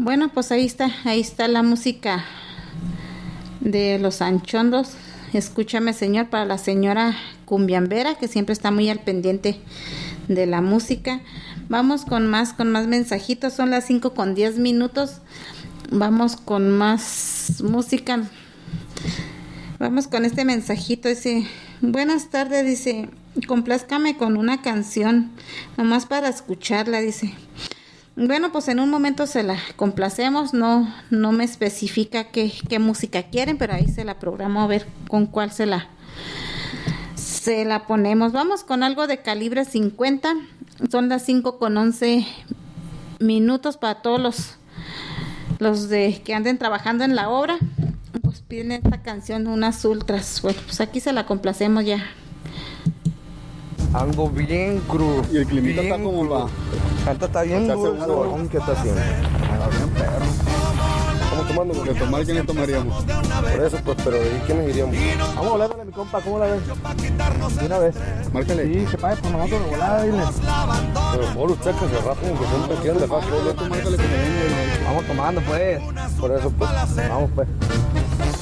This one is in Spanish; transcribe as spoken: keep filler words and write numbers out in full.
Bueno, pues ahí está, ahí está la música de Los Anchondos. Escúchame, Señor, para la señora cumbiambera, que siempre está muy al pendiente de la música. Vamos con más, con más mensajitos. Son las cinco con diez minutos. Vamos con más música. Vamos con este mensajito. Dice, buenas tardes, dice, complázcame con una canción, nomás para escucharla, dice. Bueno, pues en un momento se la complacemos, no, no me especifica qué, qué música quieren, pero ahí se la programo a ver con cuál se la, se la ponemos. Vamos con algo de calibre cincuenta, son las cinco con once minutos para todos los, los de que anden trabajando en la obra, pues piden esta canción, unas ultras. Bueno, pues aquí se la complacemos ya. Ando bien crudo. ¿Y el climita está como va? Ahorita está bien duro. ¿Qué está haciendo? Ah, bien perro. Estamos tomando porque tomar, ¿quiénes tomaríamos? Por eso, pues, pero ¿y quiénes iríamos? Vamos a volarle a mi compa, ¿cómo la ves? De una vez. Márcale. Sí, que pague por nosotros de volada, dile. Pero por usted que se rapen, que siempre quieren dejar. Tú márcale que me venga. Vamos tomando, pues. Por eso, pues, vamos, pues.